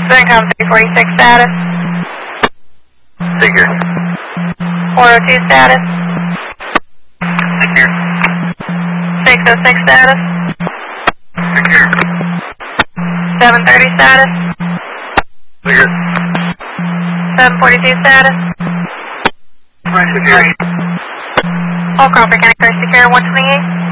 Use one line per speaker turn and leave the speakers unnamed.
Vincom 346 status.
Figure.
402 status.
Figure.
606 status.
Figure.
730 status.
Figure.
742 status.
Figure.
All Crawford County First Secure 128.